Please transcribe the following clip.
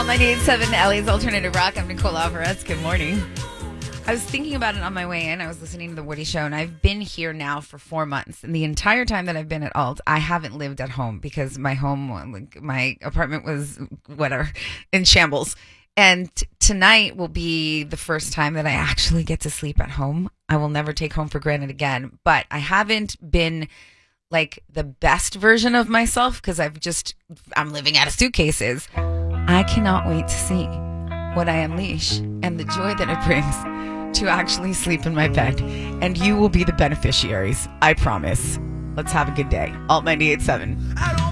All 98.7 Ellie's Alternative Rock. I'm Nicole Alvarez. Good morning. I was thinking about it on my way in. I was listening to The Woody Show, and I've been here now for 4 months. And the entire time that I've been at Alt, I haven't lived at home because my apartment was in shambles. And tonight will be the first time that I actually get to sleep at home. I will never take home for granted again. But I haven't been like the best version of myself because I'm living out of suitcases. I cannot wait to see what I unleash and the joy that it brings to actually sleep in my bed. And you will be the beneficiaries. I promise. Let's have a good day. Alt 98.7.